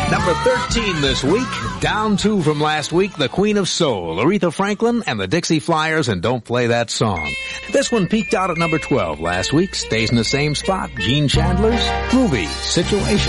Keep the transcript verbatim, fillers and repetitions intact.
Number thirteen this week, down two from last week, the Queen of Soul, Aretha Franklin and the Dixie Flyers, and Don't Play That Song. This one peaked out at number twelve last week, stays in the same spot, Gene Chandler's Groovy Situation.